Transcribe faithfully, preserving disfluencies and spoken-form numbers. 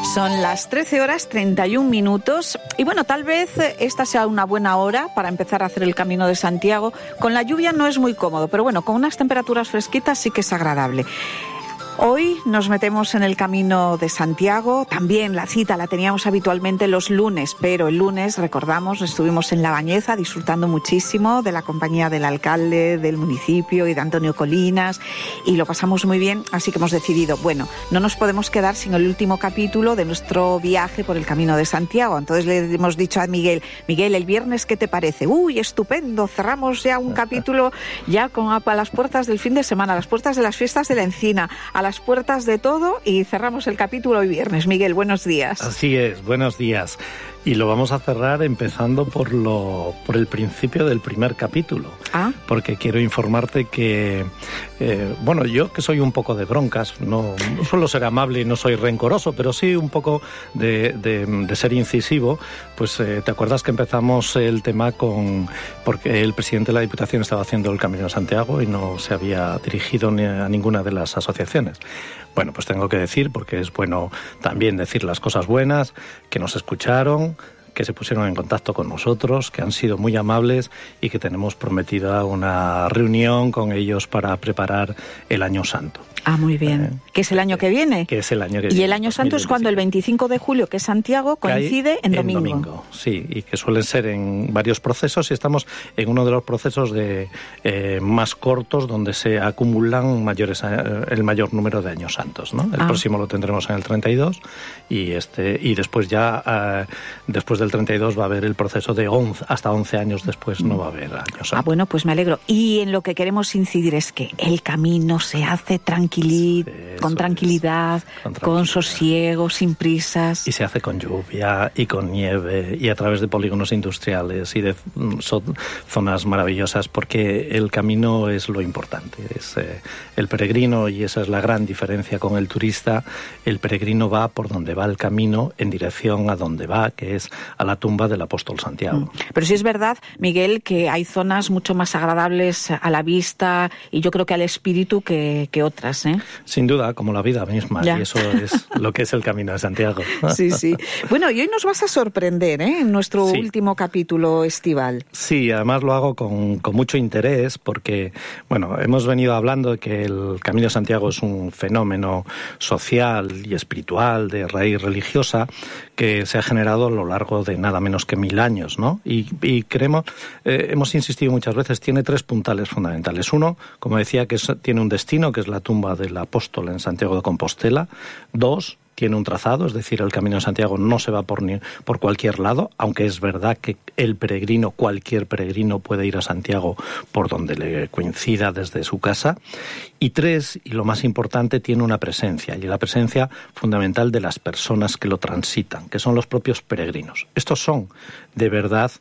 Son las trece horas treinta y un minutos y bueno, tal vez esta sea una buena hora para empezar a hacer el Camino de Santiago. Con la lluvia no es muy cómodo, pero bueno, con unas temperaturas fresquitas sí que es agradable. Hoy nos metemos en el Camino de Santiago. También la cita la teníamos habitualmente los lunes, pero el lunes, recordamos, estuvimos en La Bañeza disfrutando muchísimo de la compañía del alcalde del municipio y de Antonio Colinas, y lo pasamos muy bien, así que hemos decidido, bueno, no nos podemos quedar sin el último capítulo de nuestro viaje por el Camino de Santiago. Entonces le hemos dicho a Miguel, Miguel, ¿el viernes qué te parece? Uy, estupendo, cerramos ya un capítulo ya con a las puertas del fin de semana, a las puertas de las fiestas de la Encina, a las puertas de todo, y cerramos el capítulo hoy viernes. Miguel, buenos días. Así es, buenos días. Y lo vamos a cerrar empezando por lo por el principio del primer capítulo. Ah. Porque quiero informarte que, eh, bueno, yo que soy un poco de broncas, no, no suelo ser amable y no soy rencoroso, pero sí un poco de, de, de ser incisivo, pues eh, te acuerdas que empezamos el tema con, porque el presidente de la Diputación estaba haciendo el Camino de Santiago y no se había dirigido ni a ninguna de las asociaciones. Bueno, pues tengo que decir, porque es bueno también decir las cosas buenas, que nos escucharon, que se pusieron en contacto con nosotros, que han sido muy amables y que tenemos prometida una reunión con ellos para preparar el Año Santo. Ah, muy bien. Eh, ¿Qué es el año que viene? Que es el año que y viene. Y el Año Santo es cuando el veinticinco de julio, que es Santiago, coincide en domingo. En domingo, sí, y que suelen ser en varios procesos, y estamos en uno de los procesos de eh, más cortos, donde se acumulan mayores eh, el mayor número de años santos, ¿no? El ah. próximo lo tendremos en el treinta y dos, y este y después ya, eh, después del treinta y dos va a haber el proceso de once, hasta once años después no va a haber años santos. Ah, bueno, pues me alegro. Y en lo que queremos incidir es que el camino se hace tranquilo. Sí, con, tranquilidad, con tranquilidad, con sosiego, sin prisas. Y se hace con lluvia y con nieve y a través de polígonos industriales y de zonas maravillosas, porque el camino es lo importante. Es eh, el peregrino, y esa es la gran diferencia con el turista. El peregrino va por donde va el camino, en dirección a donde va, que es a la tumba del apóstol Santiago. Pero sí es verdad, Miguel, que hay zonas mucho más agradables a la vista y yo creo que al espíritu que, que otras, ¿eh? Sin duda, como la vida misma, ya. Y eso es lo que es el Camino de Santiago. Sí, sí. Bueno, y hoy nos vas a sorprender, ¿eh? En nuestro sí. último capítulo estival. Sí, además lo hago con, con mucho interés porque, bueno, hemos venido hablando de que el Camino de Santiago es un fenómeno social y espiritual de raíz religiosa que se ha generado a lo largo de nada menos que mil años, ¿no? Y, y creemos, eh, hemos insistido muchas veces, tiene tres puntales fundamentales. Uno, como decía, que es, tiene un destino, que es la tumba del apóstol en Santiago de Compostela. Dos, tiene un trazado, es decir, el Camino de Santiago no se va por, ni, por cualquier lado, aunque es verdad que el peregrino, cualquier peregrino puede ir a Santiago por donde le coincida desde su casa. Y tres, y lo más importante, tiene una presencia, y la presencia fundamental de las personas que lo transitan, que son los propios peregrinos. Estos son, de verdad,